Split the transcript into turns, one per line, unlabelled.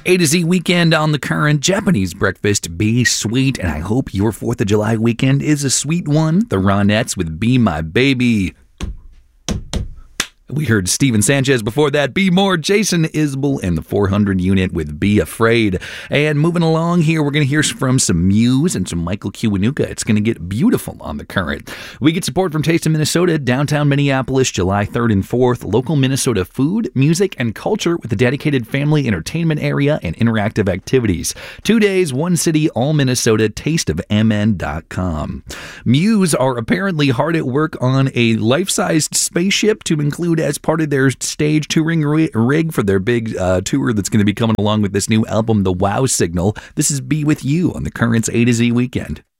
A to Z weekend on the Current. Japanese breakfast, be sweet, and I hope your 4th of July weekend is a sweet one. The Ronettes with Be My Baby. We heard Steven Sanchez before that, Be More, Jason Isbell, and the 400 unit with Be Afraid. And moving along here, we're going to hear from some Muse and some Michael Kiwanuka. It's going to get beautiful on the Current. We get support from Taste of Minnesota, downtown Minneapolis, July 3rd and 4th. Local Minnesota food, music, and culture with a dedicated family entertainment area and interactive activities. 2 days, one city, all Minnesota, tasteofmn.com. Muse are apparently hard at work on a life-sized spaceship to include as part of their stage touring rig for their big tour that's going to be coming along with this new album, The Wow Signal. This is Be With You on the Current's A to Z weekend.